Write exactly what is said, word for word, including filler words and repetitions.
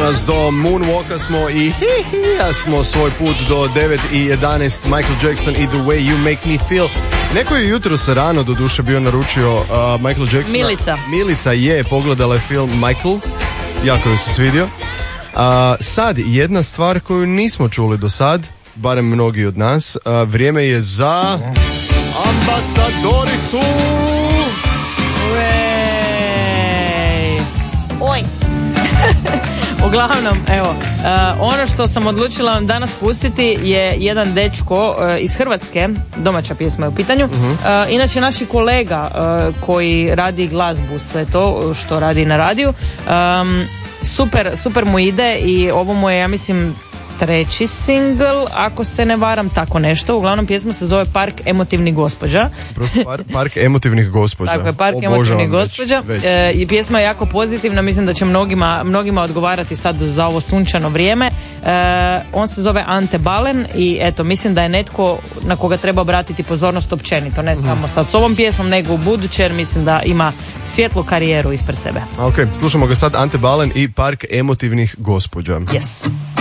nas do Moonwalka smo i ja smo svoj put do devet i jedanaest. Michael Jackson i The Way You Make Me Feel. Neko je jutro se rano do duše bio naručio uh, Michael Jacksona. Milica. Milica je, pogledala je film Michael. Jako joj se svidio. Uh, sad, jedna stvar koju nismo čuli do sad, barem mnogi od nas, uh, vrijeme je za ambasadoricu. Uej. Oj. Uglavnom, evo, uh, ono što sam odlučila vam danas pustiti je jedan dečko uh, iz Hrvatske, domaća pjesma je u pitanju. Uh-huh. Uh, inače, naši kolega uh, koji radi glazbu, sve to što radi na radiju, um, super, super mu ide i ovo mu je, ja mislim, treći single, ako se ne varam, tako nešto. Uglavnom, pjesma se zove Park emotivnih gospođa. Prosto par, Park emotivnih gospođa. Tako je, Park Obožavam emotivnih gospođa. Već, već. E, I pjesma je jako pozitivna, mislim da će mnogima, mnogima odgovarati sad za ovo sunčano vrijeme. E, on se zove Ante Balen i eto, mislim da je netko na koga treba obratiti pozornost općenito, ne mm. samo sad s ovom pjesmom, nego u buduće, jer mislim da ima svijetlu karijeru ispred sebe. Ok, slušamo ga sad, Ante Balen i Park emotivnih gospođa. Yes.